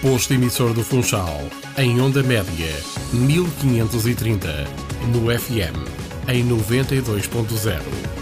Posto emissor do Funchal, em onda média, 1530, no FM, em 92.0.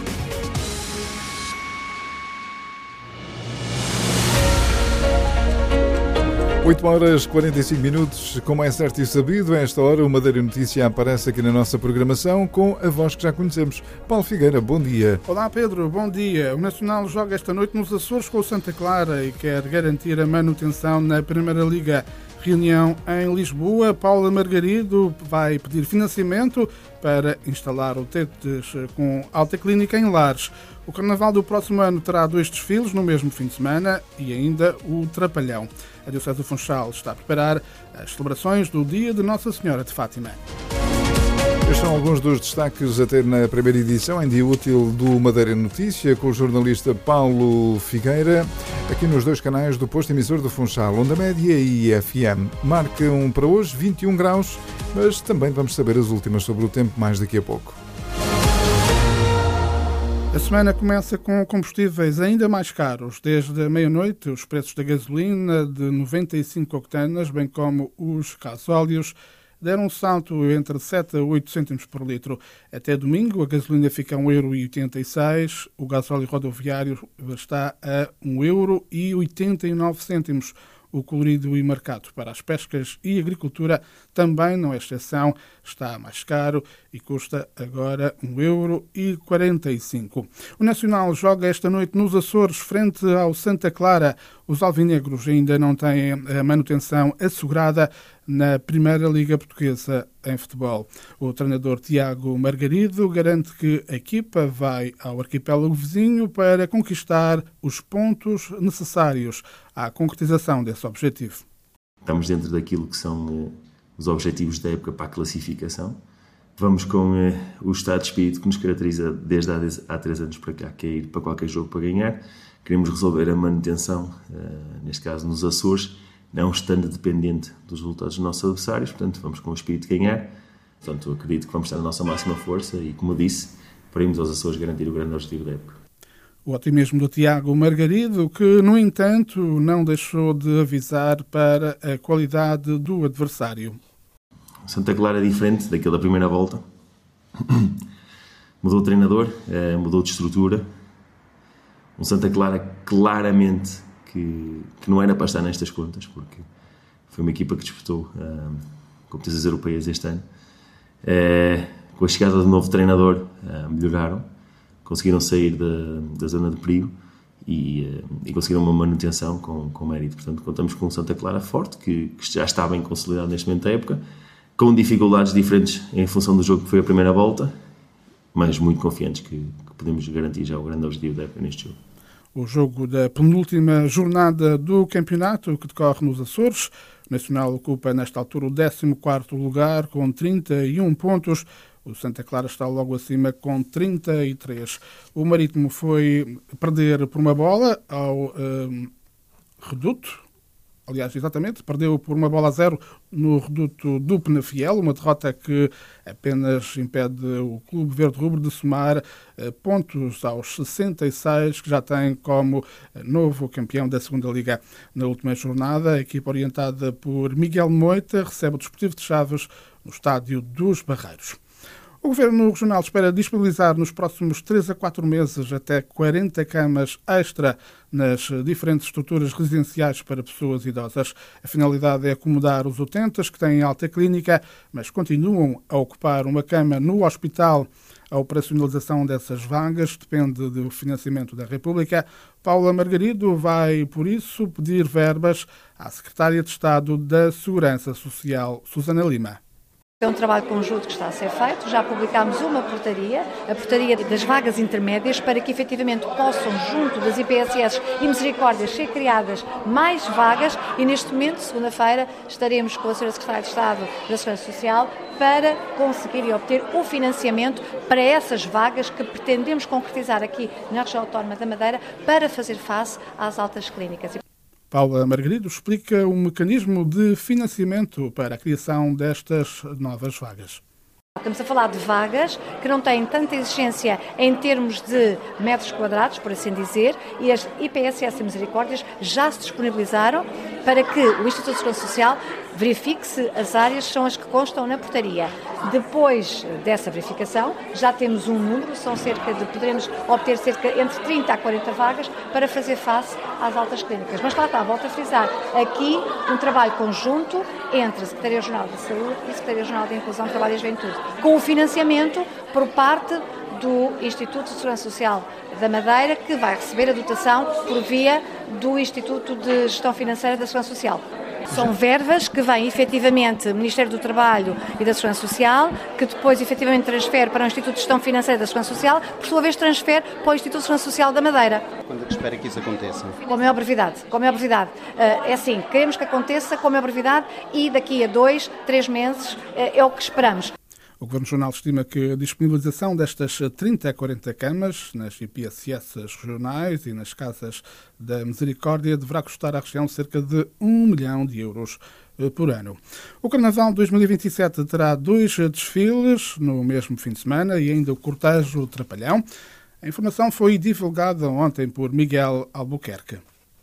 8h45, como é certo e sabido, a esta hora o Madeira Notícia aparece aqui na nossa programação com a voz que já conhecemos. Paulo Figueira, bom dia. Olá Pedro, bom dia. O Nacional joga esta noite nos Açores com o Santa Clara e quer garantir a manutenção na Primeira Liga. Reunião em Lisboa. Paula Margarido vai pedir financiamento para instalar o TETs com alta clínica em Lares. O Carnaval do próximo ano terá 2 desfiles no mesmo fim de semana e ainda o Trapalhão. A Diocese do Funchal está a preparar as celebrações do Dia de Nossa Senhora de Fátima. Estes são alguns dos destaques a ter na primeira edição, em dia útil do Madeira Notícia, com o jornalista Paulo Figueira, aqui nos 2 canais do posto emissor do Funchal, Onda Média e FM. Marcam para hoje 21 graus, mas também vamos saber as últimas sobre o tempo mais daqui a pouco. A semana começa com combustíveis ainda mais caros. Desde a meia-noite, os preços da gasolina de 95 octanas, bem como os gasóleos, deram um salto entre 7 a 8 cêntimos por litro. Até domingo, a gasolina fica a 1,86€, o gasóleo rodoviário está a 1,89€. O colorido e marcado para as pescas e agricultura também não é exceção, está mais caro e custa agora 1,45€. O Nacional joga esta noite nos Açores frente ao Santa Clara. Os alvinegros ainda não têm a manutenção assegurada na Primeira Liga Portuguesa em futebol. O treinador Tiago Margarido garante que a equipa vai ao arquipélago vizinho para conquistar os pontos necessários à concretização desse objetivo. Estamos dentro daquilo que são os objetivos da época para a classificação. Vamos com o estado de espírito que nos caracteriza desde há 3 anos para cá, que é ir para qualquer jogo para ganhar. Queremos resolver a manutenção, neste caso nos Açores, não estando dependente dos resultados dos nossos adversários, portanto vamos com o espírito de ganhar. Portanto, acredito que vamos estar na nossa máxima força e, como disse, para irmos aos Açores garantir o grande objetivo da época. O otimismo do Tiago Margarido, que, no entanto, não deixou de avisar para a qualidade do adversário. Santa Clara é diferente daquele da primeira volta. Mudou o treinador, mudou de estrutura. Um Santa Clara claramente que não era para estar nestas contas, porque foi uma equipa que disputou competições europeias este ano. Com a chegada do novo treinador, melhoraram, conseguiram sair da zona de perigo e conseguiram uma manutenção com mérito. Portanto, contamos com um Santa Clara forte, que já está bem consolidado neste momento da época, com dificuldades diferentes em função do jogo que foi a primeira volta, mas muito confiantes que podemos garantir já o grande objetivo da época neste jogo. O jogo da penúltima jornada do campeonato, que decorre nos Açores. O Nacional ocupa, nesta altura, o 14º lugar, com 31 pontos. O Santa Clara está logo acima, com 33. O Marítimo foi perder por uma bola ao Reduto. Aliás, exatamente, perdeu por 1-0 no Reduto do Penafiel, uma derrota que apenas impede o Clube Verde-Rubro de somar pontos aos 66, que já tem como novo campeão da Segunda Liga. Na última jornada, a equipa orientada por Miguel Moita recebe o Desportivo de Chaves no Estádio dos Barreiros. O Governo Regional espera disponibilizar nos próximos 3 a 4 meses até 40 camas extra nas diferentes estruturas residenciais para pessoas idosas. A finalidade é acomodar os utentes que têm alta clínica, mas continuam a ocupar uma cama no hospital. A operacionalização dessas vagas depende do financiamento da República. Paula Margarido vai, por isso, pedir verbas à Secretária de Estado da Segurança Social, Susana Lima. É um trabalho conjunto que está a ser feito. Já publicámos uma portaria, a portaria das vagas intermédias, para que efetivamente possam, junto das IPSS e Misericórdias, ser criadas mais vagas e neste momento, segunda-feira, estaremos com a Sra. Secretária de Estado da Segurança Social para conseguir e obter o financiamento para essas vagas que pretendemos concretizar aqui na região autónoma da Madeira para fazer face às altas clínicas. Paula Margarido explica o mecanismo de financiamento para a criação destas novas vagas. Estamos a falar de vagas que não têm tanta exigência em termos de metros quadrados, por assim dizer, e as IPSS e Misericórdias já se disponibilizaram para que o Instituto de Segurança Social verifique se as áreas são as que constam na portaria. Depois dessa verificação, já temos um número, poderemos obter entre 30 a 40 vagas para fazer face às altas clínicas. Mas lá está, volto a frisar, aqui um trabalho conjunto entre a Secretaria-Geral da Saúde e a Secretaria-Geral da Inclusão, Trabalho e Juventude, com o financiamento por parte do Instituto de Segurança Social da Madeira, que vai receber a dotação por via do Instituto de Gestão Financeira da Segurança Social. São verbas que vêm efetivamente do Ministério do Trabalho e da Segurança Social, que depois efetivamente transfere para o Instituto de Gestão Financeira da Segurança Social, por sua vez transfere para o Instituto de Segurança Social da Madeira. Quando é que espera que isso aconteça? Com a maior brevidade. É assim, queremos que aconteça com a maior brevidade e daqui a 2, 3 meses é o que esperamos. O Governo Regional estima que a disponibilização destas 30 a 40 camas nas IPSS regionais e nas Casas da Misericórdia deverá custar à região cerca de 1 milhão de euros por ano. O Carnaval 2027 terá 2 desfiles no mesmo fim de semana e ainda o cortejo Trapalhão. A informação foi divulgada ontem por Miguel Albuquerque.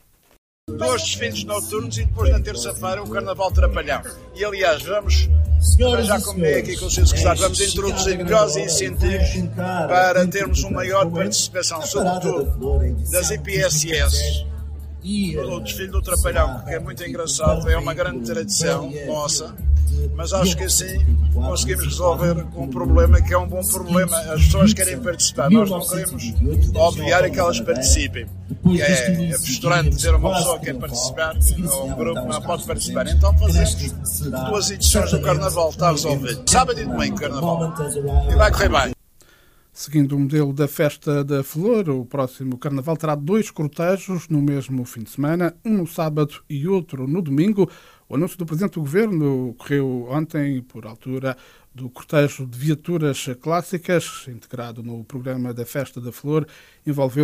2 desfiles noturnos e depois na terça-feira o Carnaval Trapalhão. E aliás, já combinei aqui com os seus secretários, vamos introduzir melhores incentivos para termos uma maior participação, sobretudo das IPSS. O desfile do Trapalhão, que é muito engraçado, é uma grande tradição nossa, mas acho que assim conseguimos resolver um problema que é um bom problema. As pessoas querem participar, nós não queremos obviar que elas participem. E é frustrante dizer a uma pessoa que quer participar, ou um grupo não pode participar. Então fazemos 2 edições do Carnaval, está resolvido. Sábado e domingo, Carnaval. E vai correr bem. Seguindo o modelo da Festa da Flor, o próximo Carnaval terá 2 cortejos no mesmo fim de semana, um no sábado e outro no domingo. O anúncio do Presidente do Governo ocorreu ontem, por altura do cortejo de viaturas clássicas, integrado no programa da Festa da Flor, envolveu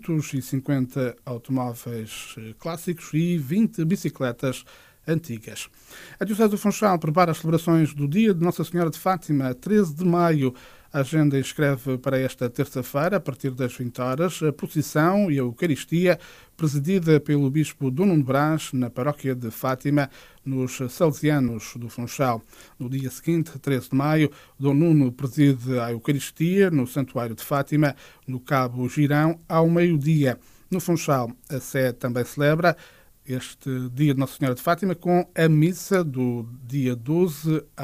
250 automóveis clássicos e 20 bicicletas antigas. A Diocese do Funchal prepara as celebrações do Dia de Nossa Senhora de Fátima, 13 de maio. A agenda inscreve para esta terça-feira, a partir das 20 horas, a procissão e a Eucaristia, presidida pelo Bispo Dom Nuno Brás, na paróquia de Fátima, nos Salesianos do Funchal. No dia seguinte, 13 de maio, Dom Nuno preside a Eucaristia no Santuário de Fátima, no Cabo Girão, ao meio-dia. No Funchal, a Sé também celebra este Dia de Nossa Senhora de Fátima com a missa do dia 12